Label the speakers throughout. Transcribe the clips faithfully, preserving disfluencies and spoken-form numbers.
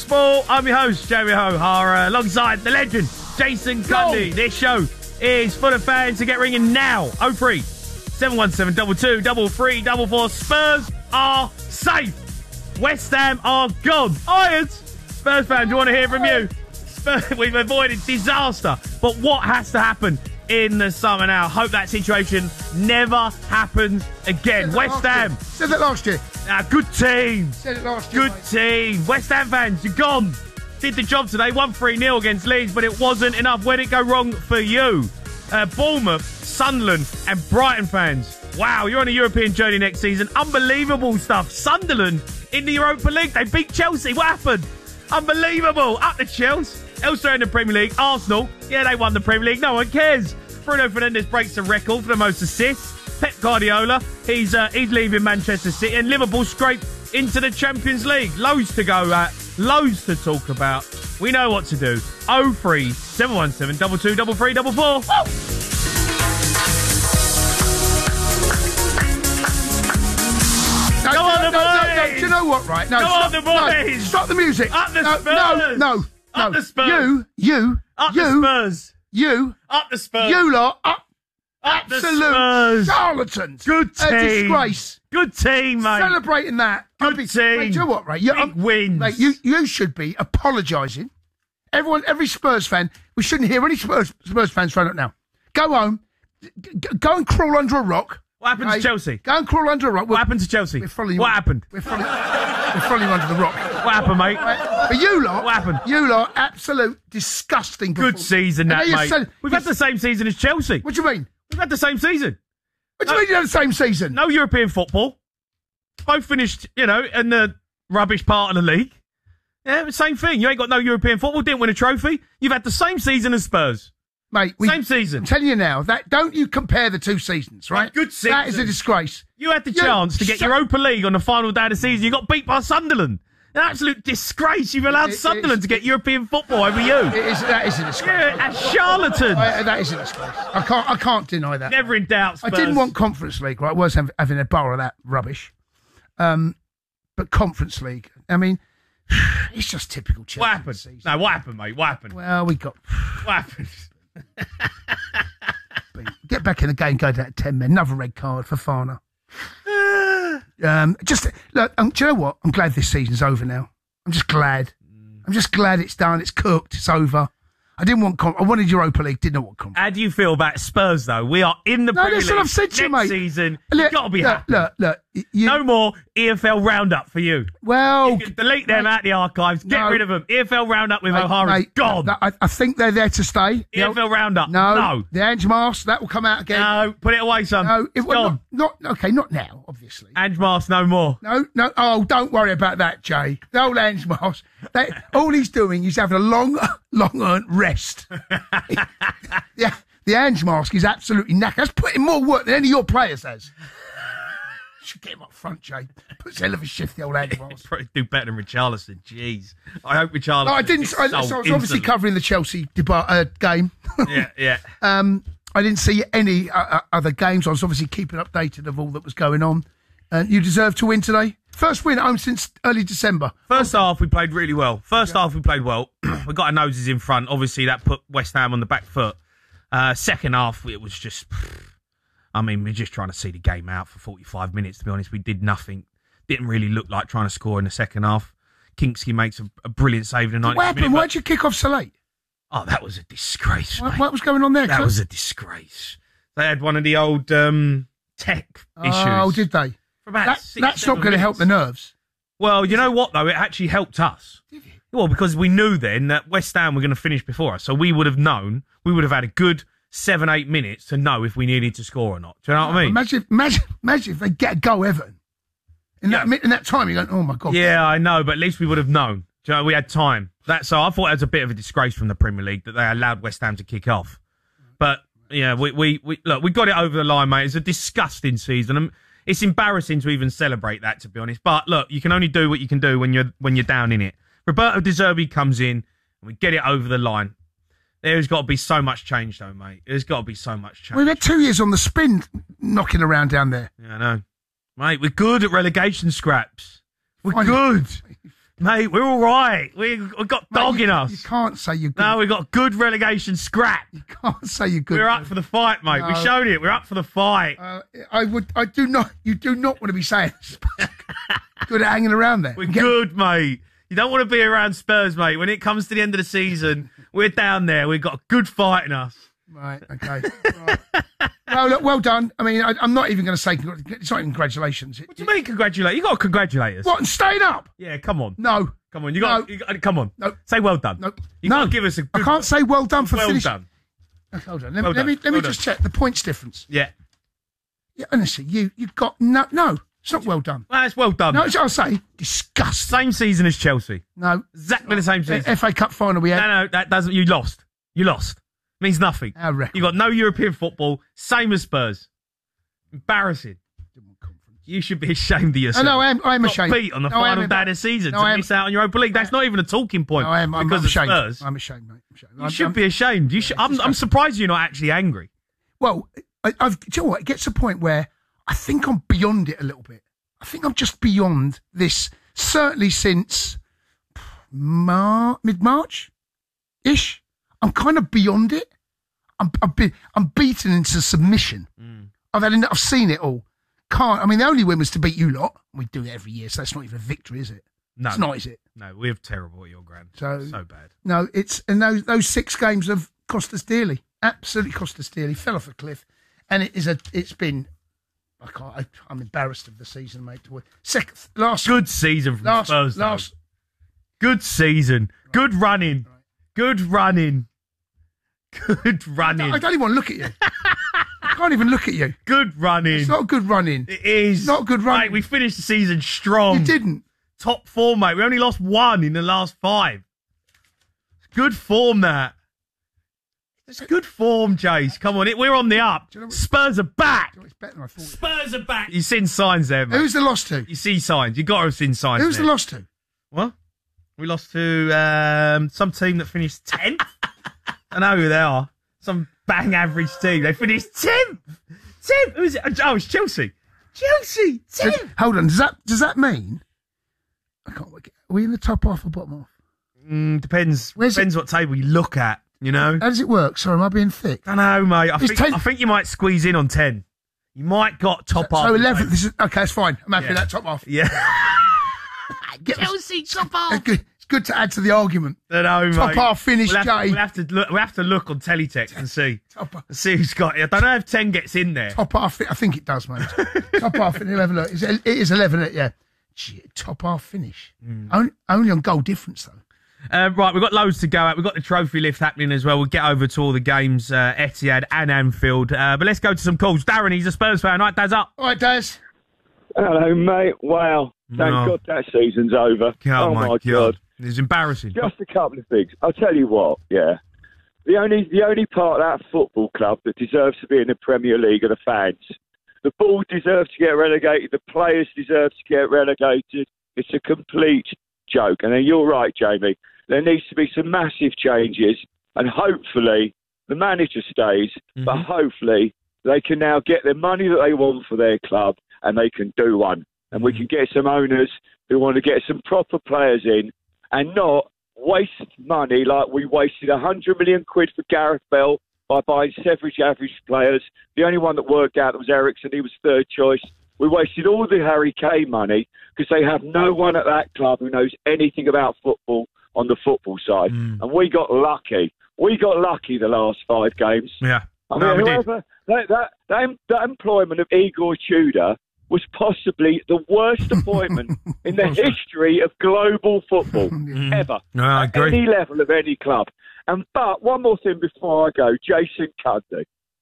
Speaker 1: Sport. I'm your host, Jamie O'Hara, alongside the legend, Jason Cundy. This show is for the fans to get ringing now. oh three, seven one seven, two two, three three four four. Spurs are safe. West Ham are gone. Irons. Spurs fans, do you want to hear from you? Spurs, we've avoided disaster. But what has to happen in the summer now? Hope that situation never happens again. West Ham.
Speaker 2: Year. Said that last year.
Speaker 1: Ah, good team.
Speaker 2: Said it last year.
Speaker 1: Good mate. team. West Ham fans, you're gone. Did the job today. won three nil against Leeds, but it wasn't enough. Where did it go wrong for you? Uh, Bournemouth, Sunderland and Brighton fans. Wow, you're on a European journey next season. Unbelievable stuff. Sunderland in the Europa League. They beat Chelsea. What happened? Unbelievable. Up the Chelsea. Elsewhere in the Premier League, Arsenal. Yeah, they won the Premier League. No one cares. Bruno Fernandes breaks the record for the most assists. Pep Guardiola, he's uh, he's leaving Manchester City, and Liverpool scrape into the Champions League. Loads to go at, loads to talk about. We know what to do. oh three, seven one seven, two two, three three four four.
Speaker 2: No,
Speaker 1: Go
Speaker 2: no,
Speaker 1: on, the
Speaker 2: no,
Speaker 1: boys!
Speaker 2: no, no, do you know what, right? No,
Speaker 1: Go
Speaker 2: stop,
Speaker 1: on, the boys!
Speaker 2: No, stop the music!
Speaker 1: Up the
Speaker 2: no,
Speaker 1: Spurs!
Speaker 2: No, no,
Speaker 1: Up
Speaker 2: no.
Speaker 1: the Spurs!
Speaker 2: You, you,
Speaker 1: Up
Speaker 2: you,
Speaker 1: the Spurs!
Speaker 2: you,
Speaker 1: Up the Spurs!
Speaker 2: you lot, up,
Speaker 1: Up the
Speaker 2: absolute
Speaker 1: Spurs!
Speaker 2: charlatans.
Speaker 1: Good team!
Speaker 2: A disgrace.
Speaker 1: Good team, mate!
Speaker 2: Celebrating that.
Speaker 1: Good
Speaker 2: be,
Speaker 1: team!
Speaker 2: Mate, do you know what, right? You,
Speaker 1: Big wins!
Speaker 2: Mate, you, you should be apologising. Everyone, every Spurs fan, we shouldn't hear any Spurs, Spurs fans phone up now. Go home, g- g- go and crawl under a rock.
Speaker 1: What happened
Speaker 2: okay?
Speaker 1: to Chelsea?
Speaker 2: Go and crawl under a rock. We're,
Speaker 1: What happened to Chelsea?
Speaker 2: We're following
Speaker 1: What
Speaker 2: you.
Speaker 1: happened?
Speaker 2: We're following, we're following you under the rock.
Speaker 1: What happened, mate?
Speaker 2: Right? But you lot,
Speaker 1: What happened?
Speaker 2: You lot, absolute disgusting.
Speaker 1: Good
Speaker 2: performance.
Speaker 1: season,
Speaker 2: And
Speaker 1: that,
Speaker 2: now
Speaker 1: mate.
Speaker 2: you're so-
Speaker 1: We've had the same season as Chelsea.
Speaker 2: What do you mean?
Speaker 1: We've had the same season.
Speaker 2: What do you mean you had the same season?
Speaker 1: No European football. Both finished, you know, in the rubbish part of the league. Yeah, same thing. You ain't got no European football, didn't win a trophy. You've had the same season as Spurs.
Speaker 2: Mate, we,
Speaker 1: Same season.
Speaker 2: I'm telling you now, that don't you compare the two seasons, right?
Speaker 1: Good season.
Speaker 2: That is a disgrace.
Speaker 1: You had the
Speaker 2: You-
Speaker 1: chance to get
Speaker 2: so-
Speaker 1: Europa League on the final day of the season. You got beat by Sunderland. An absolute disgrace. You've allowed
Speaker 2: It- it
Speaker 1: Sunderland
Speaker 2: is-
Speaker 1: to get European football over you.
Speaker 2: It is, that is a disgrace.
Speaker 1: You're a charlatan.
Speaker 2: I- that is a disgrace. I can't, I can't deny that.
Speaker 1: Never in doubt, Spurs.
Speaker 2: I didn't want Conference League, right? I was having, having a bar of that rubbish. Um, but Conference League, I mean, it's just typical Chelsea.
Speaker 1: What happened?
Speaker 2: Season.
Speaker 1: No, what happened, mate? What happened?
Speaker 2: Well, we got...
Speaker 1: What happened?
Speaker 2: Get back in the game, go down to ten men. Another red card for Farner. um, just look. Um, do you know what? I'm glad this season's over now. I'm just glad. I'm just glad it's done. It's cooked. It's over. I didn't want. Com- I wanted Europa League. Didn't know what com-
Speaker 1: How do you feel about Spurs, though? We are in the
Speaker 2: No,
Speaker 1: Premier
Speaker 2: that's
Speaker 1: League
Speaker 2: what I've said to you,
Speaker 1: next
Speaker 2: mate.
Speaker 1: season.
Speaker 2: Look,
Speaker 1: You've got to be
Speaker 2: look,
Speaker 1: happy.
Speaker 2: Look, look. You,
Speaker 1: No more E F L Roundup for you.
Speaker 2: well,
Speaker 1: You can delete them out the archives. Get
Speaker 2: No.
Speaker 1: rid of them. E F L Roundup with
Speaker 2: mate,
Speaker 1: O'Hara is
Speaker 2: mate,
Speaker 1: gone.
Speaker 2: no, I, I think they're there to stay.
Speaker 1: E F L Roundup.
Speaker 2: No,
Speaker 1: No.
Speaker 2: the Ange Mars that will come out again.
Speaker 1: No. Put it away, son.
Speaker 2: No, it,
Speaker 1: It's
Speaker 2: well,
Speaker 1: gone.
Speaker 2: not, not okay. Not now, obviously.
Speaker 1: Ange Mars, no more.
Speaker 2: No, no. Oh, don't worry about that, Jay. The old Ange Mars. They, all he's doing is having a long, long earned rest. Yeah, the Ange Mask is absolutely knackered. That's putting more work than any of your players has. Should get him up front, Jay. Puts a hell of a shift, the old Ange Mask.
Speaker 1: Probably do better than Richarlison. Jeez. I hope Richarlison.
Speaker 2: No, I didn't.
Speaker 1: gets
Speaker 2: I, so I
Speaker 1: sold
Speaker 2: was obviously
Speaker 1: instantly.
Speaker 2: covering the Chelsea deba- uh, game.
Speaker 1: Yeah, yeah.
Speaker 2: um, I didn't see any uh, uh, other games. I was obviously keeping updated of all that was going on. And you deserve to win today. First win at home since early December.
Speaker 1: First half, we played really well. First half, we played well. We got our noses in front. Obviously, that put West Ham on the back foot. Uh, second half, it was just... I mean, we're just trying to see the game out for forty-five minutes, to be honest. We did nothing. Didn't really look like trying to score in the second half. Kinksky makes a, a brilliant save in the
Speaker 2: What
Speaker 1: ninetieth
Speaker 2: happened?
Speaker 1: minute.
Speaker 2: Why'd you kick off so late?
Speaker 1: Oh, that was a disgrace,
Speaker 2: What,
Speaker 1: mate.
Speaker 2: what was going on there?
Speaker 1: That
Speaker 2: Cliff?
Speaker 1: was a disgrace. They had one of the old um, tech issues.
Speaker 2: Oh, did they?
Speaker 1: For about
Speaker 2: That,
Speaker 1: six,
Speaker 2: that's not
Speaker 1: seven
Speaker 2: going to help the
Speaker 1: minutes.
Speaker 2: nerves.
Speaker 1: Well, you know what, though? It actually helped us. Well, because we knew then that West Ham were going to finish before us. So we would have known, we would have had a good seven, eight minutes to know if we needed to score or not. Do you know what I mean?
Speaker 2: Imagine, imagine, imagine if they get a go, Everton. In that
Speaker 1: Yeah.
Speaker 2: mi- in that time, you're going, oh my God.
Speaker 1: Yeah, I know, but at least we would have known. Do you know, we had time. That, so I thought it was a bit of a disgrace from the Premier League that they allowed West Ham to kick off. But, yeah, we, we, we look, we got it over the line, mate. It's a disgusting season. And it's embarrassing to even celebrate that, to be honest. But, look, you can only do what you can do when you're when you're down in it. Roberto De Zerbi comes in, and we get it over the line. There's got to be so much change, though, mate. There's got to be so much change.
Speaker 2: We've had two years on the spin knocking around down there.
Speaker 1: Yeah, I know. Mate, we're good at relegation scraps. We're
Speaker 2: Fine.
Speaker 1: good. Mate, we're all right. We, we've got dog
Speaker 2: Mate, you,
Speaker 1: in us.
Speaker 2: You can't say you're good.
Speaker 1: No, we've got good relegation scrap.
Speaker 2: You can't say you're good.
Speaker 1: We're up for the fight, mate.
Speaker 2: No.
Speaker 1: We showed it. We're up for the fight.
Speaker 2: Uh, I would. I do not. You do not want to be saying good at hanging around there.
Speaker 1: We're
Speaker 2: Get-
Speaker 1: good, mate. You don't want to be around Spurs, mate. When it comes to the end of the season, we're down there. We've got a good fight in us.
Speaker 2: Right. Okay. Right. No, look, well done. I mean, I, I'm not even going to say congr- it's not even congratulations. It,
Speaker 1: What do you mean congratulate? You got to congratulate us.
Speaker 2: what? And staying up?
Speaker 1: Yeah, come on.
Speaker 2: No.
Speaker 1: Come on. You got.
Speaker 2: No.
Speaker 1: You got come on.
Speaker 2: No.
Speaker 1: Say well done.
Speaker 2: No.
Speaker 1: You
Speaker 2: no.
Speaker 1: got to give us a good.
Speaker 2: I can't say well done for
Speaker 1: well
Speaker 2: finishing.
Speaker 1: done.
Speaker 2: Okay, hold on. Let,
Speaker 1: Well
Speaker 2: me- let
Speaker 1: done.
Speaker 2: me let me
Speaker 1: Well
Speaker 2: just
Speaker 1: done.
Speaker 2: check the points difference.
Speaker 1: Yeah.
Speaker 2: Yeah, honestly, you you got no no. It's not well done.
Speaker 1: Well, it's well done.
Speaker 2: No, it's, I'll say disgusting.
Speaker 1: Same season as Chelsea.
Speaker 2: No,
Speaker 1: Exactly the same season.
Speaker 2: F A Cup final we had.
Speaker 1: No, no, that doesn't. You lost. You lost. Means nothing.
Speaker 2: Our record.
Speaker 1: You got no European football. Same as Spurs. Embarrassing. You should be ashamed of
Speaker 2: Oh,
Speaker 1: yourself.
Speaker 2: no, I am. I am
Speaker 1: Got
Speaker 2: ashamed.
Speaker 1: beat on the
Speaker 2: No, I am
Speaker 1: final day
Speaker 2: embar-
Speaker 1: of the season
Speaker 2: No,
Speaker 1: to
Speaker 2: I am-
Speaker 1: miss out on your Europa League. That's not even a talking point
Speaker 2: No, I am. I'm,
Speaker 1: because
Speaker 2: I'm
Speaker 1: of
Speaker 2: ashamed.
Speaker 1: Spurs.
Speaker 2: I'm ashamed, mate. I'm ashamed.
Speaker 1: You
Speaker 2: I'm-
Speaker 1: should
Speaker 2: I'm-
Speaker 1: be ashamed. You should. I'm, I'm surprised you're not actually angry.
Speaker 2: Well, I, I've. Do you know what? It gets to a point where I think I'm beyond it a little bit. I think I'm just beyond this. Certainly since Mar- mid March, ish. I'm kind of beyond it. I'm. I've been, I'm beaten into submission.
Speaker 1: Mm.
Speaker 2: I've had. Enough, I've seen it all. Can't. I mean, the only win was to beat you lot. We do it every year, so that's not even a victory, is it?
Speaker 1: No,
Speaker 2: It's not, is it?
Speaker 1: No, we're terrible at your grand.
Speaker 2: So-
Speaker 1: so bad.
Speaker 2: No, it's and those those six games have cost us dearly. Absolutely cost us dearly. Fell off a cliff, and it is a. It's been. I can't. I, I'm embarrassed of the season, mate. To win. Second, last,
Speaker 1: Good season from
Speaker 2: last,
Speaker 1: Spurs. though.
Speaker 2: last.
Speaker 1: Good season. Good running. Good running. Good running.
Speaker 2: I don't even want to look at you. I can't even look at you.
Speaker 1: Good running.
Speaker 2: It's not good running.
Speaker 1: It is.
Speaker 2: not good running.
Speaker 1: Mate, we finished the season strong.
Speaker 2: You didn't.
Speaker 1: Top four, mate. We only lost one in the last five. Good form, that. It's good form, Jace. Come on, it, we're on the up.
Speaker 2: you know what-
Speaker 1: Spurs are back.
Speaker 2: It's better than I thought.
Speaker 1: Spurs are back. You've seen signs there, mate.
Speaker 2: Who's the loss to?
Speaker 1: You see signs. you got to have seen signs
Speaker 2: Who's
Speaker 1: there.
Speaker 2: the loss to?
Speaker 1: What? We lost to um, some team that finished tenth. I know who they are. Some bang average team. They finished tenth. tenth. Who is it? Oh, it's Chelsea. Chelsea. tenth.
Speaker 2: Hold on. Does that does that mean? I can't work. it- Are we in the top half or bottom half?
Speaker 1: Mm, depends.
Speaker 2: Where's
Speaker 1: depends what table you look at. You know.
Speaker 2: How does it work? Sorry, am I being thick?
Speaker 1: I know, mate. I
Speaker 2: It's
Speaker 1: think
Speaker 2: ten.
Speaker 1: I think you might squeeze in on ten. You might got top half.
Speaker 2: So
Speaker 1: of the
Speaker 2: eleven.
Speaker 1: table.
Speaker 2: This is okay. It's fine. I'm happy
Speaker 1: Yeah.
Speaker 2: with that top half.
Speaker 1: Yeah.
Speaker 2: Get us-
Speaker 1: Chelsea top
Speaker 2: It's
Speaker 1: half.
Speaker 2: good. It's good to add to the argument.
Speaker 1: I know, mate.
Speaker 2: Top half finish,
Speaker 1: we'll have,
Speaker 2: Jay.
Speaker 1: We'll have to look. We'll have to look on teletext and see.
Speaker 2: Top, half-
Speaker 1: See who's got it. I don't know if ten gets in there.
Speaker 2: top half. I think it does, mate. Top half in eleven. Look, it's- it is eleven. Yeah. Gee, top half finish.
Speaker 1: Hmm.
Speaker 2: Only, only on goal difference though.
Speaker 1: Uh, right, we've got loads to go at. We've got the trophy lift happening as well. We'll get over to all the games, uh, Etihad and Anfield. Uh, but let's go to some calls. Darren, he's a Spurs fan. Right, Dad's up.
Speaker 2: All right, Daz.
Speaker 3: Hello, mate. Wow. Thank
Speaker 1: No.
Speaker 3: God that season's over.
Speaker 1: Oh, my God.
Speaker 3: God.
Speaker 1: It's embarrassing.
Speaker 3: Just a couple of things. I'll tell you what, yeah. The only the only part of that football club that deserves to be in the Premier League are the fans. The board deserves to get relegated. The players deserve to get relegated. It's a complete joke. And then you're right, Jamie. There needs to be some massive changes. And hopefully the manager stays.
Speaker 1: Mm-hmm.
Speaker 3: But hopefully they can now get the money that they want for their club and they can do one. And we can get some owners who want to get some proper players in and not waste money like we wasted one hundred million quid for Gareth Bell by buying average average players. The only one that worked out was Ericsson. He was third choice. We wasted all the Harry Kane money because they have no one at that club who knows anything about football on the football side.
Speaker 1: Mm.
Speaker 3: And we got lucky. We got lucky the last five games.
Speaker 1: Yeah.
Speaker 3: I
Speaker 1: No,
Speaker 3: mean,
Speaker 1: we did.
Speaker 3: whoever, that, that, that, that employment of Igor Tudor was possibly the worst appointment in the history of global football ever.
Speaker 1: No, I
Speaker 3: At
Speaker 1: agree.
Speaker 3: any level of any club. And but one more thing before I go, Jason Cundy.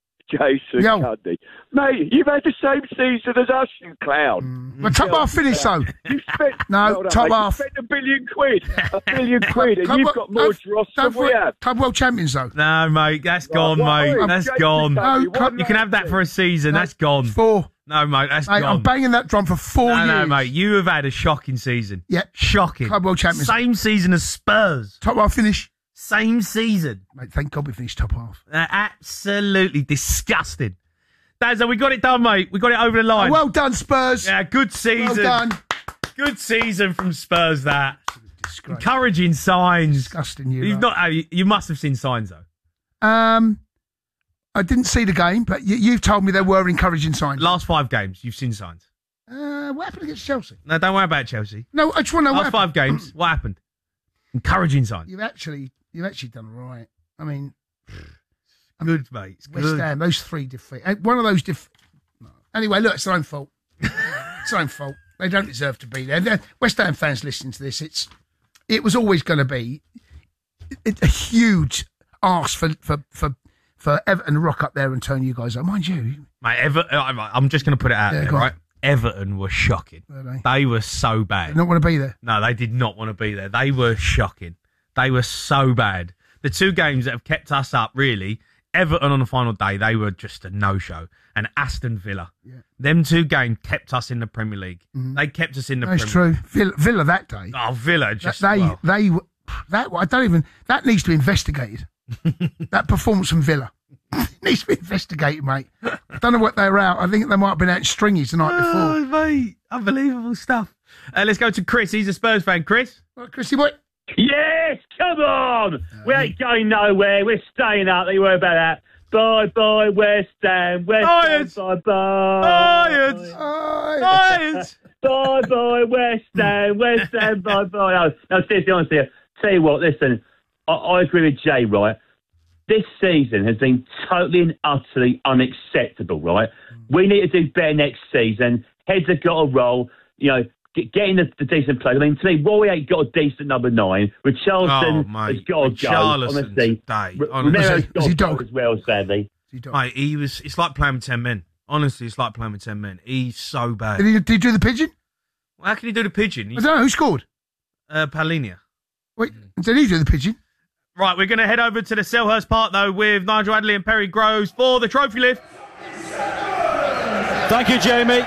Speaker 3: Jason
Speaker 2: Yo.
Speaker 3: Cundy. Mate, you've had the same season as us, you clown.
Speaker 2: Well, top half finish though.
Speaker 3: You spent
Speaker 2: No,
Speaker 3: hold on,
Speaker 2: top
Speaker 3: mate,
Speaker 2: half.
Speaker 3: You spent a billion quid. A billion quid, and
Speaker 2: Club-
Speaker 3: you've got more
Speaker 2: don't-
Speaker 3: dross
Speaker 2: don't
Speaker 3: than we
Speaker 2: for-
Speaker 3: have.
Speaker 2: Club World Champions though.
Speaker 1: No, mate, that's gone,
Speaker 3: Well,
Speaker 1: mate.
Speaker 3: wait,
Speaker 1: That's
Speaker 3: Jason
Speaker 1: gone.
Speaker 3: Cundy,
Speaker 2: No,
Speaker 3: what
Speaker 2: club-
Speaker 1: You can have that for a season. That's gone.
Speaker 2: Four.
Speaker 1: No, mate, that's
Speaker 2: Mate,
Speaker 1: gone.
Speaker 2: I'm banging that drum for four
Speaker 1: no,
Speaker 2: years.
Speaker 1: no, mate, you have had a shocking season.
Speaker 2: Yeah.
Speaker 1: Shocking.
Speaker 2: Club World Champions.
Speaker 1: Same season as Spurs.
Speaker 2: Top half finish.
Speaker 1: Same season.
Speaker 2: Mate, thank God we finished top half.
Speaker 1: Uh, absolutely disgusting. Dazza, we got it done, mate. We got it over the line.
Speaker 2: Well done, Spurs.
Speaker 1: yeah, good
Speaker 2: Well
Speaker 1: season.
Speaker 2: done.
Speaker 1: Good season from Spurs, that.
Speaker 2: it's great.
Speaker 1: Encouraging signs.
Speaker 2: Disgusting, you.
Speaker 1: You've
Speaker 2: lot.
Speaker 1: not. You, you must have seen signs though.
Speaker 2: Um, I didn't see the game, but you, you've told me there were encouraging signs.
Speaker 1: Last five games, you've seen signs.
Speaker 2: Uh, what happened against Chelsea?
Speaker 1: No, don't worry about Chelsea.
Speaker 2: No, I just want to know
Speaker 1: Last
Speaker 2: what
Speaker 1: five
Speaker 2: happened.
Speaker 1: games, what happened? Encouraging signs.
Speaker 2: You've actually, you've actually done all right. I mean,
Speaker 1: Good, mate. It's
Speaker 2: West
Speaker 1: good.
Speaker 2: Ham, those three defeat. uh, One of those def- no. Anyway, look, it's their own fault. It's their own fault. They don't deserve to be there. They're, West Ham fans listening to this, it's it was always going to be it, a huge arse for for for for Everton to rock up there and turn you guys up. Mind you,
Speaker 1: Mate, Ever- I'm I'm just going to put it out
Speaker 2: Yeah,
Speaker 1: there,
Speaker 2: go on.
Speaker 1: right? Everton were shocking.
Speaker 2: Were they?
Speaker 1: They were so
Speaker 2: they
Speaker 1: bad.
Speaker 2: don't want to be there.
Speaker 1: No, they did not want to be there. They were shocking. They were so bad. The two games that have kept us up, really, Everton on the final day, they were just a no-show. And Aston Villa.
Speaker 2: Yeah.
Speaker 1: Them two games kept us in the Premier League.
Speaker 2: Mhm.
Speaker 1: They kept us in the
Speaker 2: That's
Speaker 1: Premier
Speaker 2: true. Villa, Villa that day.
Speaker 1: Oh, Villa just...
Speaker 2: they
Speaker 1: well,
Speaker 2: they that I don't even that needs to be investigated. That performance from Villa needs to be investigated, mate. I don't know what they were out. I think they might have been out in stringies the night
Speaker 1: oh,
Speaker 2: before.
Speaker 1: mate. Unbelievable stuff. Uh, let's go to Chris. He's a Spurs fan. Chris?
Speaker 2: Right, Chrissy, what?
Speaker 4: Yes, come on. We ain't going nowhere. We're staying up. Don't you worry about that. Bye bye, West Ham. West
Speaker 1: Tired.
Speaker 4: Ham. Bye bye.
Speaker 1: Tired.
Speaker 2: Oh,
Speaker 1: Tired.
Speaker 4: Bye bye, West Ham. West Ham. Bye bye. No, no, seriously, honestly. Tell you what, listen. I, I agree with Jay, right? This season has been totally and utterly unacceptable, right? We need to do better next season. Heads have got to roll. You know, get, getting the, the decent players. I mean, to me, Roy ain't got a decent number nine. Richarlison
Speaker 1: Oh, mate.
Speaker 4: has got to go.
Speaker 1: Richarlison
Speaker 4: Honestly,
Speaker 1: today,
Speaker 4: R-
Speaker 1: honestly.
Speaker 4: Romero's
Speaker 2: Was he-
Speaker 4: got
Speaker 2: was
Speaker 4: to
Speaker 2: he
Speaker 4: go
Speaker 2: dog?
Speaker 4: as well, sadly.
Speaker 1: Mate, he was... It's like playing with ten men. Honestly, it's like playing with ten men. He's so bad.
Speaker 2: Did he, did he do the pigeon?
Speaker 1: Well, how can he do the pigeon?
Speaker 2: I
Speaker 1: He's,
Speaker 2: don't know who scored.
Speaker 1: uh, Paulinia.
Speaker 2: Wait, did he do the pigeon?
Speaker 1: Right, we're going to head over to the Selhurst Park, though, with Nigel Adderley and Perry Groves for the trophy lift.
Speaker 5: Thank you, Jamie.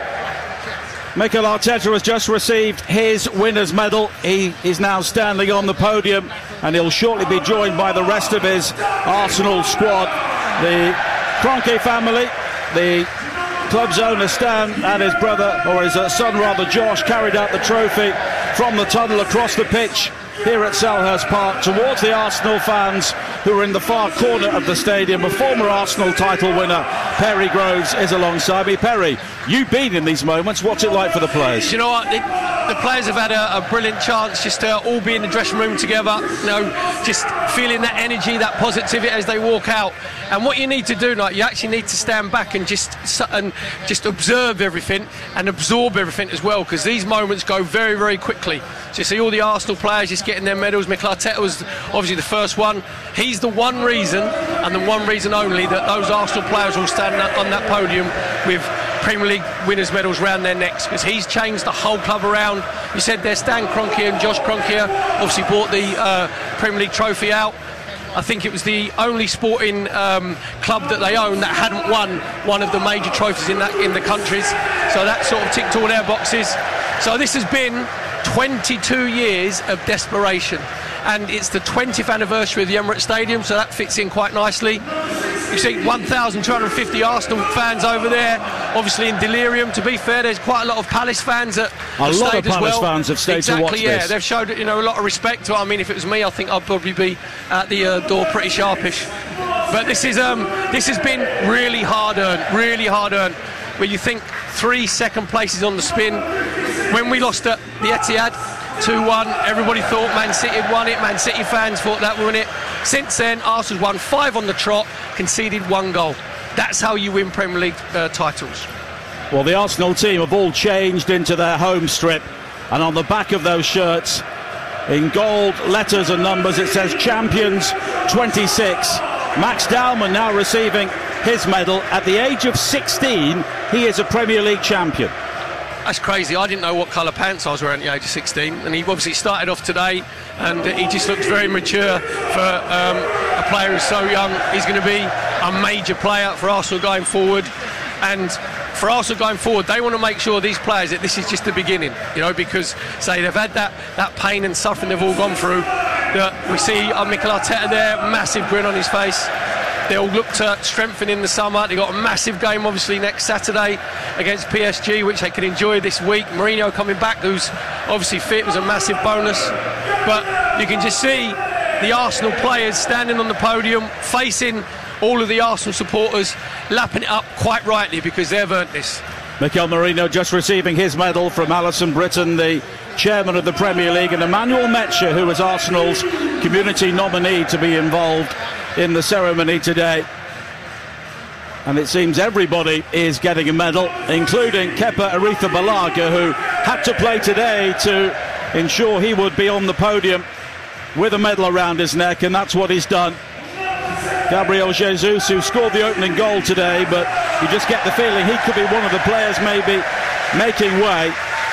Speaker 5: Mikel Arteta has just received his winner's medal. He is now standing on the podium and he'll shortly be joined by the rest of his Arsenal squad. The Kroenke family, the club's owner Stan and his brother, or his uh, son rather, Josh, carried out the trophy from the tunnel across the pitch here at Selhurst Park towards the Arsenal fans who are in the far corner of the stadium. A former Arsenal title winner, Perry Groves, is alongside me. Perry, you've been in these moments. What's it like for the players?
Speaker 6: Do you know what? The, the players have had a, a brilliant chance just to all be in the dressing room together, you know, just feeling that energy, that positivity as they walk out. And what you need to do, like, you actually need to stand back and just and just observe everything and absorb everything as well, because these moments go very, very quickly. So you see all the Arsenal players just getting their medals. Mikel Arteta was obviously the first one. He's the one reason, and the one reason only, that those Arsenal players will stand on that podium with Premier League winners' medals round their necks, because he's changed the whole club around. You said there, Stan Kroenke and Josh Kroenke obviously brought the uh, Premier League trophy out. I think it was the only sporting um, club that they own that hadn't won one of the major trophies in that in the countries. So that sort of ticked all their boxes. So this has been twenty-two years of desperation, and it's the twentieth anniversary of the Emirates Stadium, so that fits in quite nicely. You see one thousand two hundred fifty Arsenal fans over there, obviously in delirium. To be fair, there's quite a lot of Palace fans that
Speaker 5: A
Speaker 6: have
Speaker 5: lot
Speaker 6: stayed
Speaker 5: of
Speaker 6: as
Speaker 5: Palace
Speaker 6: well.
Speaker 5: fans have stayed to
Speaker 6: exactly,
Speaker 5: watch
Speaker 6: yeah.
Speaker 5: this.
Speaker 6: They've showed, you know, a lot of respect. I mean, if it was me, I think I'd probably be at the uh, door pretty sharpish. But this is um, this has been really hard earned, really hard earned. Where you think three second places on the spin. When we lost at the Etihad two one, everybody thought Man City had won it. Man City fans thought that would win it. Since then, Arsenal's won five on the trot, conceded one goal. That's how you win Premier League uh, titles.
Speaker 5: Well, the Arsenal team have all changed into their home strip, and on the back of those shirts, in gold letters and numbers, it says Champions twenty-six. Max Dowman now receiving his medal. At the age of sixteen, he is a Premier League champion.
Speaker 6: That's crazy. I didn't know what colour pants I was wearing at the age of sixteen, and he obviously started off today, and he just looks very mature for um, a player who's so young. He's going to be a major player for Arsenal going forward, and for Arsenal going forward, they want to make sure these players that this is just the beginning, you know, because say they've had that that pain and suffering they've all gone through. That we see uh, Mikel Arteta there, massive grin on his face. They'll look to strengthen in the summer. They've got a massive game, obviously, next Saturday against P S G, which they can enjoy this week. Mourinho coming back, who's obviously fit, was a massive bonus. but you can just see the Arsenal players standing on the podium, facing all of the Arsenal supporters, lapping it up quite rightly because they've earned this.
Speaker 5: Mikel Merino just receiving his medal from Alison Britton, the chairman of the Premier League, and Emmanuel Metscher, who was Arsenal's community nominee to be involved in the ceremony today. And it seems everybody is getting a medal, including Kepa Arrizabalaga, who had to play today to ensure he would be on the podium with a medal around his neck, and that's what he's done. Gabriel Jesus, who scored the opening goal today, but you just get the feeling he could be one of the players maybe making way.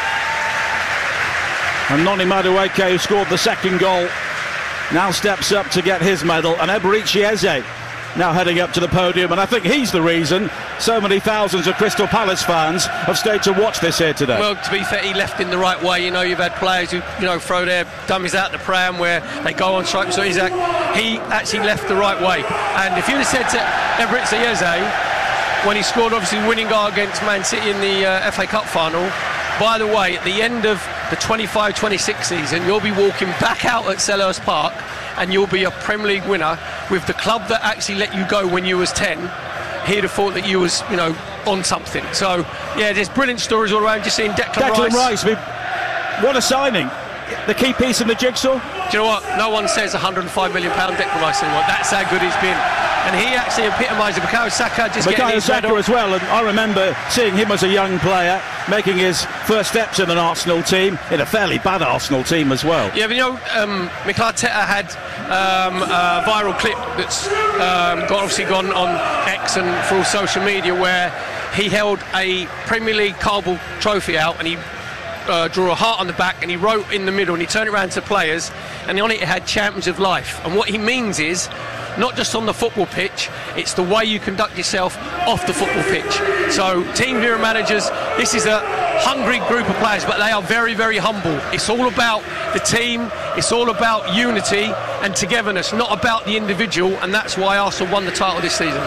Speaker 5: And Noni Madueke, who scored the second goal, now steps up to get his medal. And Eberechi Eze now heading up to the podium, and I think he's the reason so many thousands of Crystal Palace fans have stayed to watch this here today.
Speaker 6: Well, to be fair, he left in the right way. You know, you've had players who, you know, throw their dummies out the pram where they go on strike. So he's, he actually left the right way. And if you'd have said to Eberechi Eze, when he scored obviously the winning goal against Man City in the uh, F A Cup final, by the way, at the end of the twenty-five twenty-six season, you'll be walking back out at Selhurst Park and you'll be a Premier League winner with the club that actually let you go when you was ten. He'd have thought that you was, you know, on something. So, yeah, there's brilliant stories all around. Just seeing Declan,
Speaker 5: Declan
Speaker 6: Rice.
Speaker 5: Rice, I mean, what a signing. The key piece in the jigsaw.
Speaker 6: Do you know what? No one says one hundred five million pounds Declan Rice anymore. That's how good he's been. And he actually epitomised it. Bukayo Saka just getting his
Speaker 5: Saka
Speaker 6: medal
Speaker 5: as well, and I remember seeing him as a young player making his first steps in an Arsenal team, in a fairly bad Arsenal team as well.
Speaker 6: Yeah, but you know, um, Mikel Arteta had um, a viral clip that's um, got, obviously gone on X and through social media where he held a Premier League cardboard trophy out and he Uh, drew a heart on the back and he wrote in the middle and he turned it around to players and on it it had Champions of Life. And what he means is not just on the football pitch, it's the way you conduct yourself off the football pitch. So team Vieira managers, this is a hungry group of players, but they are very, very humble. It's all about the team, it's all about unity and togetherness, not about the individual, and that's why Arsenal won the title this season.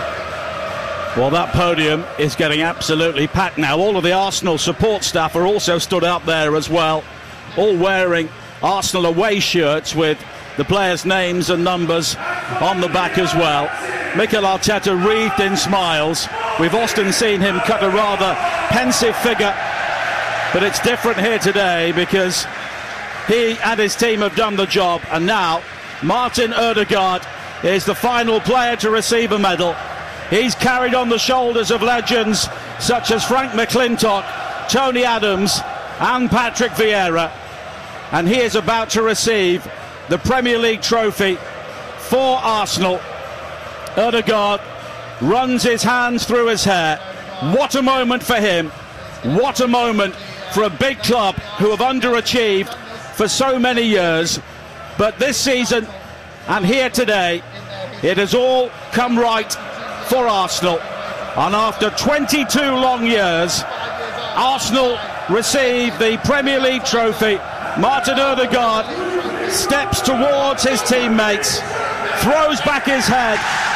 Speaker 5: Well, that podium is getting absolutely packed now. All of the Arsenal support staff are also stood out there as well, all wearing Arsenal away shirts with the players' names and numbers on the back as well. Mikel Arteta wreathed in smiles. We've often seen him cut a rather pensive figure, but it's different here today because he and his team have done the job, and now Martin Ødegaard is the final player to receive a medal. He's carried on the shoulders of legends such as Frank McClintock, Tony Adams and Patrick Vieira, and he is about to receive the Premier League trophy for Arsenal. Ødegaard runs his hands through his hair. What a moment for him. What a moment for a big club who have underachieved for so many years. But this season and here today, it has all come right for Arsenal, and after twenty-two long years, Arsenal receive the Premier League trophy. Martin Ødegaard steps towards his teammates, throws back his head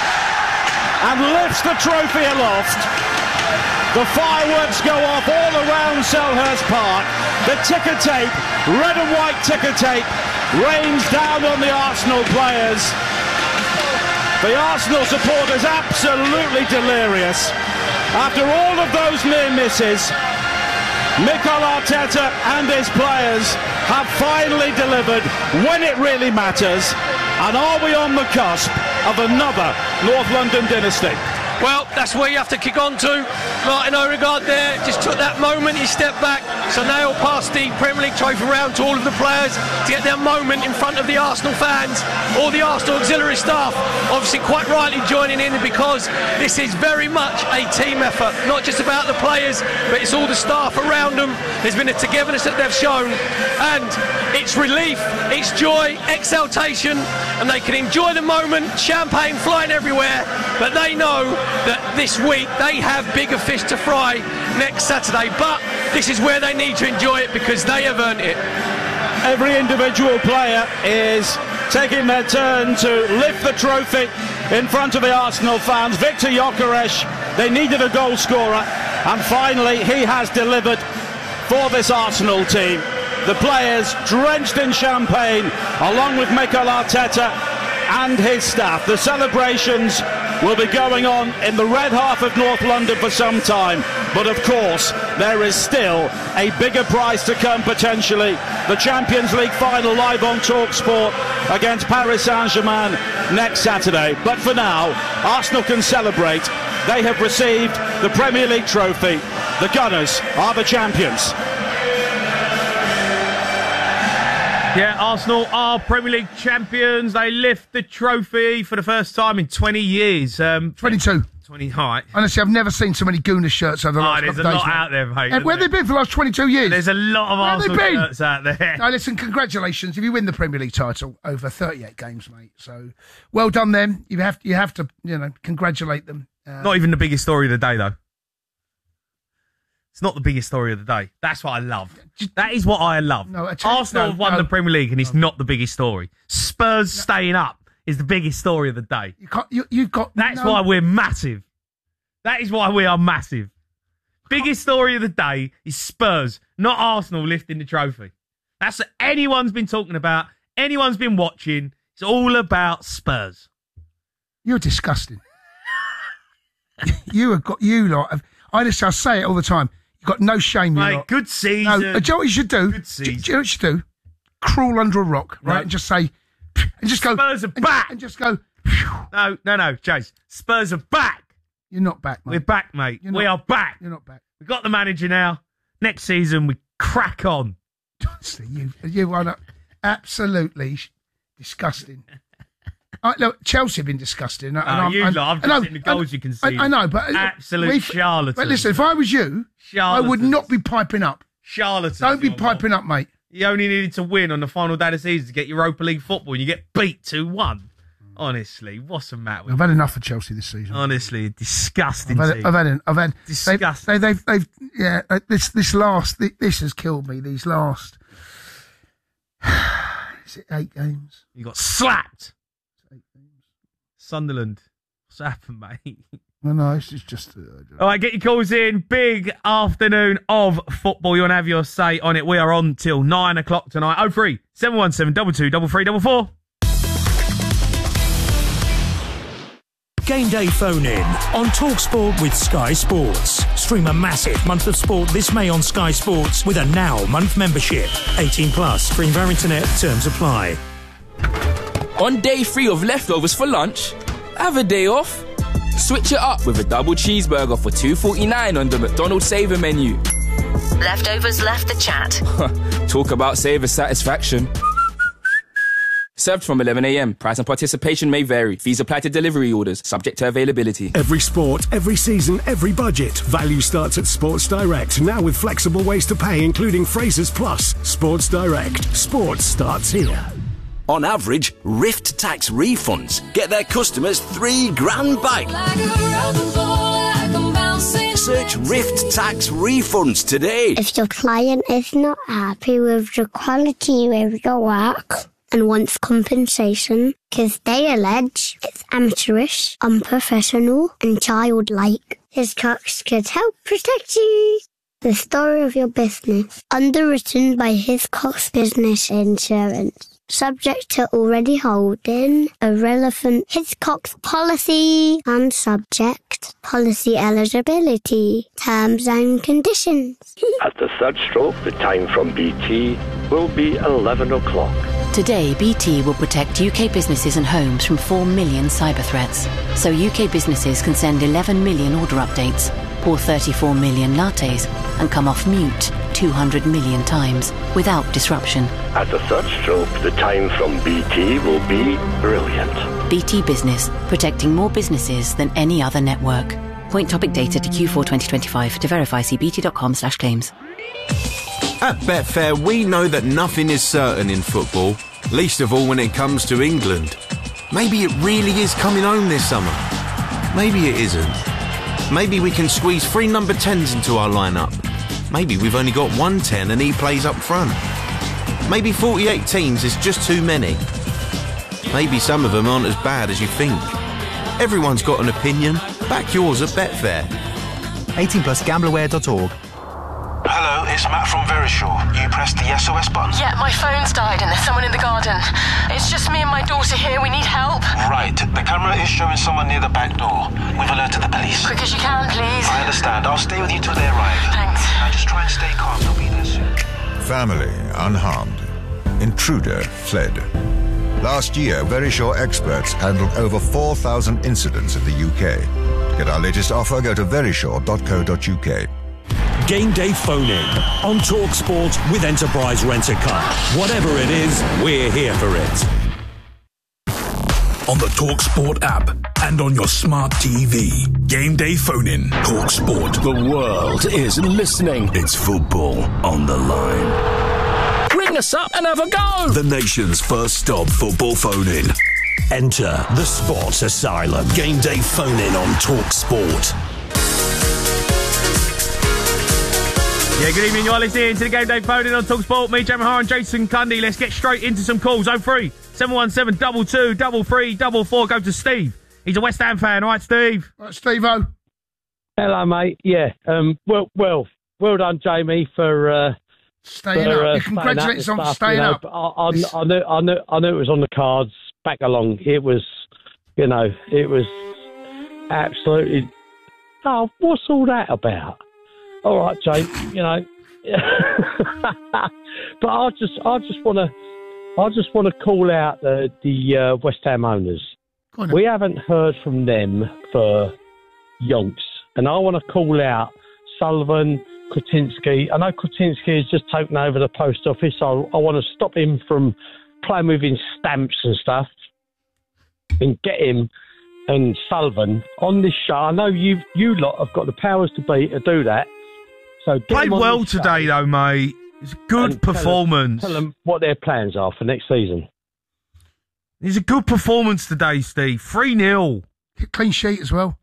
Speaker 5: and lifts the trophy aloft. The fireworks go off all around Selhurst Park. The ticker tape, red and white ticker tape, rains down on the Arsenal players. The Arsenal supporters absolutely delirious. After all of those near misses, Mikel Arteta and his players have finally delivered when it really matters. And are we on the cusp of another North London dynasty?
Speaker 6: Well, that's where you have to kick on to. Martin Ødegaard there just took that moment, he stepped back. So now he'll pass the Premier League trophy round to all of the players to get their moment in front of the Arsenal fans, all the Arsenal auxiliary staff, obviously quite rightly joining in because this is very much a team effort, not just about the players, but it's all the staff around them. There's been a togetherness that they've shown, and it's relief, it's joy, exaltation, and they can enjoy the moment, champagne flying everywhere, but they know that this week they have bigger fish to fry next Saturday, but this is where they need to enjoy it because they have earned it.
Speaker 5: Every individual player is taking their turn to lift the trophy in front of the Arsenal fans. Viktor Gyökeres, they needed a goal scorer, and finally he has delivered for this Arsenal team. the players drenched in champagne, along with Mikel Arteta and his staff. The celebrations will be going on in the red half of North London for some time, but of course there is still a bigger prize to come potentially. The Champions League final live on TalkSport against Paris Saint-Germain next Saturday. But for now, Arsenal can celebrate. They have received the Premier League trophy. The Gunners are the champions.
Speaker 1: Yeah, Arsenal are Premier League champions. They lift the trophy for the first time in twenty years. Um,
Speaker 2: twenty-two.
Speaker 1: twenty, right.
Speaker 2: Honestly, I've never seen so many Gooner shirts over the
Speaker 1: Oh,
Speaker 2: last
Speaker 1: there's a
Speaker 2: couple of
Speaker 1: lot
Speaker 2: days.
Speaker 1: out there, mate.
Speaker 2: And where have they been for the last twenty-two years?
Speaker 1: There's a lot of
Speaker 2: Where have
Speaker 1: Arsenal
Speaker 2: they been?
Speaker 1: shirts out there.
Speaker 2: No, listen, congratulations if you win the Premier League title over thirty-eight games, mate. So, well done them. You have, you have to, you know, congratulate them. Uh,
Speaker 1: Not even the biggest story of the day, though. It's not the biggest story of the day. That's what I love. That is what I love.
Speaker 2: No, I tell you-
Speaker 1: Arsenal
Speaker 2: no,
Speaker 1: have won
Speaker 2: no.
Speaker 1: the Premier League, and it's not the biggest story. Spurs staying up is the biggest story of the day.
Speaker 2: you can't, you, you've got.
Speaker 1: That's
Speaker 2: no,
Speaker 1: why we're massive. That is why we are massive. Biggest story of the day is Spurs, not Arsenal lifting the trophy. That's what anyone's been talking about. Anyone's been watching. It's all about Spurs.
Speaker 2: You're disgusting. you have got you lot. Have, I just I say it all the time. You've got no shame. You
Speaker 1: Mate,
Speaker 2: lot.
Speaker 1: good season.
Speaker 2: No, uh, do you know what you should do?
Speaker 1: Good
Speaker 2: Do, do you
Speaker 1: season.
Speaker 2: know what you should do? Crawl under a rock, right,
Speaker 1: No.
Speaker 2: and just say, and just go.
Speaker 1: Spurs are
Speaker 2: and,
Speaker 1: back.
Speaker 2: and just go.
Speaker 1: No, no, no, Chase. Spurs are back.
Speaker 2: You're not back, mate.
Speaker 1: We're back, mate.
Speaker 2: You're
Speaker 1: We
Speaker 2: not-
Speaker 1: are back.
Speaker 2: You're not back.
Speaker 1: We've got the manager now. Next season, we crack on.
Speaker 2: Honestly, you you are not, absolutely sh- disgusting. I, look, Chelsea have been disgusting. And
Speaker 1: Oh,
Speaker 2: I'm,
Speaker 1: you
Speaker 2: I'm,
Speaker 1: lot, I've
Speaker 2: and
Speaker 1: just
Speaker 2: I'm-
Speaker 1: seen the goals
Speaker 2: and-
Speaker 1: you conceded.
Speaker 2: I, I know, but
Speaker 1: Absolute
Speaker 2: we-
Speaker 1: charlatans.
Speaker 2: But listen, if I was you, I would
Speaker 1: Charlatans.
Speaker 2: not be piping up.
Speaker 1: Charlatans.
Speaker 2: Don't be
Speaker 1: you're
Speaker 2: piping up, mate.
Speaker 1: You only needed to win on the final day of the season to get Europa League football, and you get beat two one. Honestly, what's the matter with
Speaker 2: I've had enough of Chelsea this season.
Speaker 1: Honestly, disgusting
Speaker 2: I've had,
Speaker 1: team.
Speaker 2: I've had, I've had,
Speaker 1: Disgusting.
Speaker 2: They, they've, they've, yeah. uh, This, this last, thi- this has killed me. These last, is it eight games?
Speaker 1: You got slapped. Sunderland. What's happened, mate?
Speaker 2: No, no, this is just. Uh, I don't know.
Speaker 1: All right, get your calls in. Big afternoon of football. You want to have your say on it. We are on till nine o'clock tonight. oh three seven one seven two two three three four four.
Speaker 7: Game day phone in on TalkSport with Sky Sports. Stream a massive month of sport this May on Sky Sports with a Now month membership. eighteen plus. Free via internet. Terms apply.
Speaker 8: On day three of leftovers for lunch, have a day off. Switch it up with a double cheeseburger for two forty-nine on the McDonald's Saver menu.
Speaker 9: Leftovers left the chat.
Speaker 8: Talk about Saver satisfaction. Served from eleven a.m. Price and participation may vary. Fees apply to delivery orders, subject to availability.
Speaker 10: Every sport, every season, every budget. Value starts at Sports Direct. Now with flexible ways to pay, including Frasers Plus. Sports Direct. Sports starts here.
Speaker 11: On average, Rift Tax refunds get their customers three grand back. Search Rift Tax refunds today.
Speaker 12: If your client is not happy with the quality of your work and wants compensation because they allege it's amateurish, unprofessional and childlike, Hiscox could help protect you. The story of your business, underwritten by Hiscox Business Insurance. Subject to already holding a relevant Hiscox policy and subject policy eligibility, terms and conditions.
Speaker 13: At the third stroke, the time from B T will be eleven o'clock.
Speaker 14: Today, B T will protect U K businesses and homes from four million cyber threats. So U K businesses can send eleven million order updates, pour thirty-four million lattes, and come off mute two hundred million times without disruption.
Speaker 13: At the third stroke, the time from B T will be brilliant.
Speaker 14: B T Business, protecting more businesses than any other network. Point topic data to Q four twenty twenty-five. To verify, see bt.com slash claims.
Speaker 15: At Betfair, we know that nothing is certain in football, least of all when it comes to England. Maybe it really is coming home this summer. Maybe it isn't. Maybe we can squeeze three number tens into our lineup. Maybe we've only got one ten and he plays up front. Maybe forty-eight teams is just too many. Maybe some of them aren't as bad as you think. Everyone's got an opinion. Back yours at Betfair.
Speaker 16: eighteen plus gambler aware dot org.
Speaker 17: Hello,
Speaker 16: it's Matt from Verisure. You pressed the S O S button?
Speaker 17: Yeah, my phone's died and there's someone in the garden. It's just me and my daughter here. We need help.
Speaker 16: Right. The camera is showing someone near the back door. We've alerted the police.
Speaker 17: Quick as you can, please.
Speaker 16: I understand. I'll stay with you till they arrive.
Speaker 17: Thanks.
Speaker 16: Now just try and stay calm. They'll be there soon.
Speaker 18: Family unharmed. Intruder fled. Last year, Verisure experts handled over four thousand incidents in the U K. To get our latest offer, go to verisure dot co dot uk.
Speaker 7: Game day phone in on Talk Sport with Enterprise Rent-A-Car. Whatever it is, we're here for it.
Speaker 19: On the Talk Sport app and on your smart T V. Game day phone in. Talk Sport.
Speaker 20: The world is listening.
Speaker 19: It's football on the line.
Speaker 20: Ring us up and have a go.
Speaker 19: The nation's first stop football phone in.
Speaker 7: Enter the Sports Asylum.
Speaker 19: Game day phone in on Talk Sport.
Speaker 1: Yeah, good evening. You're listening to the Game Day Phone in on Talk Sport. Me, Jamie Hara and Jason Cundy. Let's get straight into some calls. oh three seven one seven two two two three four four. Go to Steve. He's a West Ham fan. All right, Steve?
Speaker 2: All right, Steve-O.
Speaker 21: Hello, mate. Yeah. Um. Well, well, well done, Jamie, for uh,
Speaker 2: staying
Speaker 21: for,
Speaker 2: up.
Speaker 21: Uh,
Speaker 2: You congratulations on
Speaker 21: stuff,
Speaker 2: staying
Speaker 21: you know,
Speaker 2: up.
Speaker 21: I, I, I knew, I knew, I knew it was on the cards back along. It was, you know, it was absolutely. Oh, what's all that about? All right, Jay. You know. But I just, I just want to, I just want to call out the the uh, West Ham owners. We haven't heard from them for yonks, and I want to call out Sullivan, Kretinsky. I know Kretinsky has just taken over the post office, so I want to stop him from playing with his stamps and stuff, and get him and Sullivan on this show. I know you, you lot have got the powers to be to do that. So
Speaker 1: played well today, though, mate. It's a good performance.
Speaker 21: Tell them, tell them what their plans are for next season.
Speaker 1: It's a good performance today, Steve. three nil.
Speaker 2: Clean sheet as well.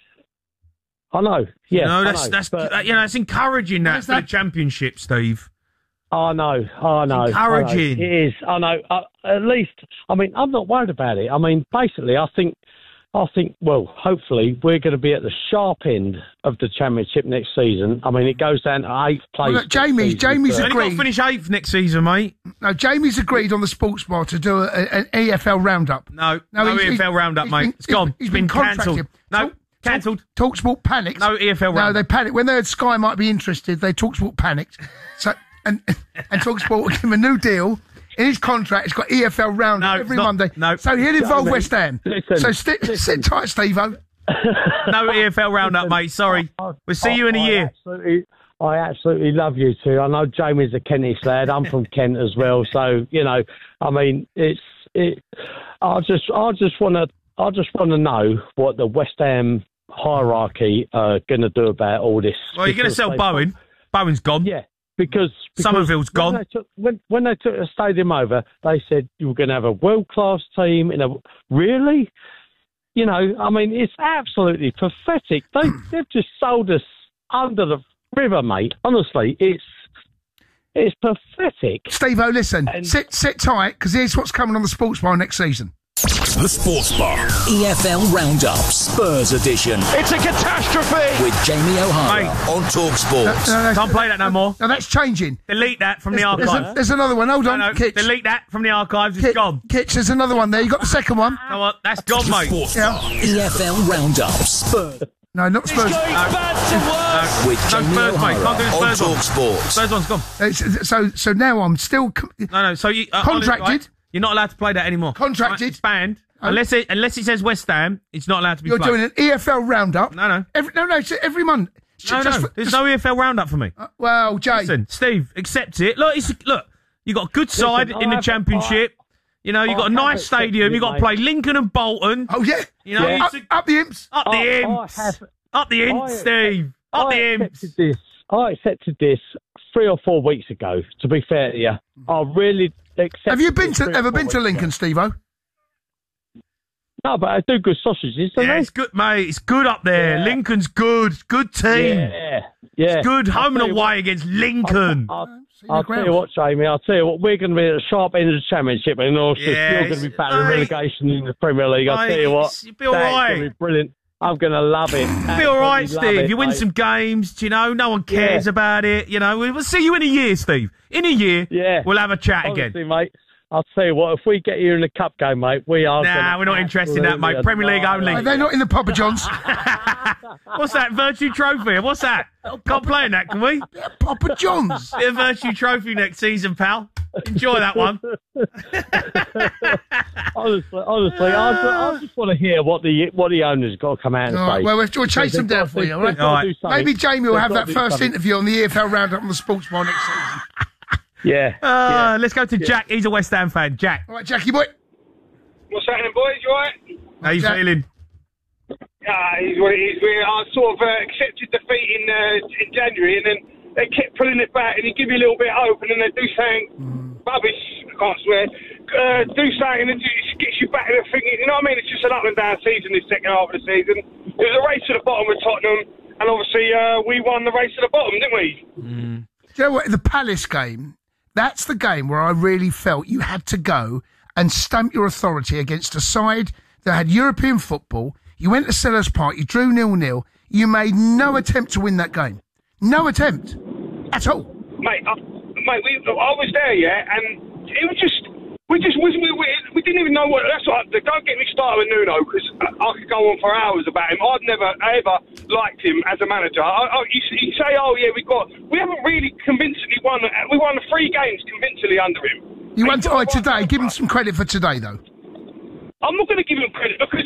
Speaker 21: I know. Yeah,
Speaker 1: you know, that's
Speaker 21: I know,
Speaker 1: that's
Speaker 21: but,
Speaker 1: you know, it's encouraging that for
Speaker 2: that?
Speaker 1: the championship, Steve.
Speaker 21: I know. I know.
Speaker 1: It's encouraging.
Speaker 21: I know. It is. I know. Uh, at least, I mean, I'm not worried about it. I mean, basically, I think. I think, well, hopefully we're going to be at the sharp end of the championship next season. I mean, it goes down to eighth place.
Speaker 2: Well, look, Jamie's, Jamie's
Speaker 1: Only got
Speaker 2: agreed.
Speaker 1: to finish eighth next season, mate.
Speaker 2: No, Jamie's agreed on the sports bar to do a, a, an E F L roundup.
Speaker 1: No, no, no
Speaker 2: he's,
Speaker 1: E F L
Speaker 2: he's,
Speaker 1: roundup,
Speaker 2: he's
Speaker 1: mate.
Speaker 2: Been,
Speaker 1: it's gone.
Speaker 2: He's
Speaker 1: it's
Speaker 2: been,
Speaker 1: been cancelled. No, cancelled.
Speaker 2: Talk, TalkSport panicked.
Speaker 1: No E F L roundup.
Speaker 2: No, they panicked when they heard Sky might be interested. They TalkSport panicked. So and and TalkSport will give him a new deal. In his contract, it's got E F L roundup
Speaker 1: no,
Speaker 2: every
Speaker 1: not,
Speaker 2: Monday.
Speaker 1: No,
Speaker 2: so he'll involve
Speaker 21: Jamie,
Speaker 2: West Ham.
Speaker 21: Listen,
Speaker 2: so sti-
Speaker 21: listen.
Speaker 2: sit tight, Steve-O.
Speaker 1: No E F L roundup, mate. Sorry. We'll see you in a
Speaker 21: I
Speaker 1: year.
Speaker 21: Absolutely, I absolutely love you two. I know Jamie's a Kentish lad. I'm from Kent as well. So you know, I mean, it's it. I just, I just want to, I just want to know what the West Ham hierarchy are going to do about all this.
Speaker 1: Well, you're going to sell Bowen. Bowen's gone.
Speaker 21: Yeah. Because, because
Speaker 1: Somerville's
Speaker 21: when
Speaker 1: gone.
Speaker 21: They took, when, when they took the stadium over, they said you were going to have a world-class team. In a, really? You know, I mean, it's absolutely pathetic. They, they've just sold us under the river, mate. Honestly, it's it's pathetic.
Speaker 2: Steve-O, listen,
Speaker 21: And-
Speaker 2: sit sit tight, because here's what's coming on the sports bar next season.
Speaker 19: The Sports Bar.
Speaker 20: E F L Roundup, Spurs edition.
Speaker 16: It's a catastrophe!
Speaker 20: With Jamie O'Hara
Speaker 1: Mate.
Speaker 20: on Talk Sports.
Speaker 2: No, no,
Speaker 1: Can't play that no more.
Speaker 2: No, that's changing.
Speaker 1: Delete that from the
Speaker 2: There's, there's,
Speaker 1: archives.
Speaker 2: a, there's another one. Hold
Speaker 1: No,
Speaker 2: on,
Speaker 1: no,
Speaker 2: Kitch.
Speaker 1: delete that from the archives. It's
Speaker 2: Kitch,
Speaker 1: gone.
Speaker 2: Kitch, there's another one there. You got the second one?
Speaker 1: You know what? That's gone, mate.
Speaker 19: Sports
Speaker 2: Yeah.
Speaker 19: Bar.
Speaker 20: E F L Roundup, Spurs.
Speaker 2: No, not Spurs.
Speaker 1: No,
Speaker 20: With
Speaker 1: no
Speaker 20: Jamie
Speaker 1: Spurs, mate. Can't do the
Speaker 20: O'Hara on
Speaker 1: Spurs one.
Speaker 20: Talk Sports.
Speaker 1: Spurs one's gone.
Speaker 2: It's- so, so now I'm still com-
Speaker 1: No, no. So you uh,
Speaker 2: Contracted.
Speaker 1: right, you're not allowed to play that anymore.
Speaker 2: Contracted.
Speaker 1: Right, it's banned. Unless it unless it says West Ham, it's not allowed to be
Speaker 2: You're
Speaker 1: played.
Speaker 2: doing an E F L roundup.
Speaker 1: No, no.
Speaker 2: Every, no, no, it's every month.
Speaker 1: No,
Speaker 2: Just
Speaker 1: no.
Speaker 2: for-
Speaker 1: There's
Speaker 2: just-
Speaker 1: no E F L roundup for me.
Speaker 2: uh, well, Jay.
Speaker 1: Listen, Steve, accept it. Look, it's, look, you got a good side
Speaker 21: Listen,
Speaker 1: in the
Speaker 21: I have-
Speaker 1: championship. You know, you
Speaker 21: I
Speaker 1: got a
Speaker 21: have
Speaker 1: nice stadium.
Speaker 21: accepted
Speaker 1: You got to
Speaker 21: it,
Speaker 1: play
Speaker 21: mate.
Speaker 1: Lincoln and Bolton.
Speaker 2: Oh, yeah.
Speaker 1: You know,
Speaker 21: Yeah.
Speaker 2: Up,
Speaker 1: it's-
Speaker 2: up the imps.
Speaker 1: up the
Speaker 21: I- I
Speaker 1: imps.
Speaker 21: have-
Speaker 1: Up the imps,
Speaker 21: I-
Speaker 1: Steve. Up
Speaker 21: I
Speaker 1: the imps.
Speaker 21: accepted this. I accepted this three or four weeks ago. To be fair to you, I really accepted.
Speaker 2: Have you been
Speaker 21: this
Speaker 2: to
Speaker 21: three or
Speaker 2: ever
Speaker 21: four
Speaker 2: been to
Speaker 21: weeks
Speaker 2: Lincoln,
Speaker 21: ago.
Speaker 2: Steve-O?
Speaker 21: No, but I do good sausages. Don't
Speaker 1: Yeah,
Speaker 21: I?
Speaker 1: it's good, mate. It's good up there.
Speaker 21: Yeah.
Speaker 1: Lincoln's good. Good team.
Speaker 21: Yeah, yeah.
Speaker 1: It's good
Speaker 21: I'll
Speaker 1: home
Speaker 21: tell
Speaker 1: and
Speaker 21: you
Speaker 1: away
Speaker 21: what-
Speaker 1: against Lincoln.
Speaker 21: I'll,
Speaker 2: See
Speaker 21: I'll
Speaker 2: the
Speaker 21: tell you
Speaker 2: ground.
Speaker 21: what, Jamie. I'll tell you what. We're going to be at the sharp end of the championship, and also
Speaker 1: Yeah,
Speaker 21: you're going to be battling
Speaker 1: mate.
Speaker 21: relegation in the Premier League. I'll
Speaker 1: Mate,
Speaker 21: tell you what.
Speaker 1: it's- you'll be all
Speaker 21: that's
Speaker 1: right.
Speaker 21: going to be brilliant. I'm going to love it.
Speaker 1: Be all right,
Speaker 21: Absolutely
Speaker 1: Steve.
Speaker 21: love it,
Speaker 1: You win
Speaker 21: mate.
Speaker 1: some games, you know. No one cares
Speaker 21: Yeah.
Speaker 1: about it. You know, we'll see you in a year, Steve. In a year,
Speaker 21: Yeah.
Speaker 1: we'll have a chat
Speaker 21: Honestly,
Speaker 1: again.
Speaker 21: mate, I'll tell you what, if we get you in the cup game, mate, we are
Speaker 1: Nah,
Speaker 21: gonna
Speaker 1: we're not interested in that, mate.
Speaker 21: absolutely
Speaker 1: Premier League only.
Speaker 21: annihilate
Speaker 2: They're not in the Papa John's.
Speaker 1: What's that? Virtue Trophy? What's that? Can't play in that, can we?
Speaker 2: Papa John's.
Speaker 1: Bit of Virtue Trophy next season, pal. Enjoy that one.
Speaker 21: honestly, honestly, I, just, I just want to hear what the what the owners got to come out and
Speaker 2: All right,
Speaker 21: say.
Speaker 2: well, we'll, we'll chase them
Speaker 21: They've
Speaker 2: down
Speaker 21: got-
Speaker 2: for you, all
Speaker 21: they've
Speaker 2: right?
Speaker 21: got to do something.
Speaker 2: Maybe Jamie will
Speaker 21: They've
Speaker 2: have
Speaker 21: got
Speaker 2: that
Speaker 21: to do
Speaker 2: first
Speaker 21: something.
Speaker 2: interview on the E F L Roundup on the Sports Bar next season.
Speaker 21: Yeah.
Speaker 1: Uh,
Speaker 21: yeah.
Speaker 1: Let's go to Jack. He's a West Ham fan. Jack,
Speaker 2: All right, Jackie boy.
Speaker 3: What's happening, boys? You all right?
Speaker 1: how you
Speaker 2: Jack.
Speaker 1: feeling?
Speaker 3: Ah, it is what it is. We I sort of uh, accepted defeat in uh, in January, and then they kept pulling it back, and you give you a little bit of hope, and then they do something rubbish. I can't swear. Uh, do something, and it just gets you back in the thinking. You know what I mean? It's just an up and down season. This second half of the season, it was a race to the bottom with Tottenham, and obviously uh, we won the race to the bottom, didn't we?
Speaker 2: Do you know what? The Palace game, that's the game where I really felt you had to go and stamp your authority against a side that had European football. You went to Sellers Park, you drew nil-nil. You made no attempt to win that game. No attempt. At all.
Speaker 3: Mate, I, mate, we, I was there, yeah, and it was just, we just, we, we, we didn't even know what, that's what, don't get me started with Nuno, because I, I could go on for hours about him. I'd never, ever liked him as a manager. I, I, you, you say, oh, yeah, we got, we haven't really convincingly won, we won the three games convincingly under him.
Speaker 2: You
Speaker 3: And
Speaker 2: went to
Speaker 3: he's got
Speaker 2: oh,
Speaker 3: the right
Speaker 2: today.
Speaker 3: to-
Speaker 2: Give him some credit for today, though.
Speaker 3: I'm not going to give him credit, because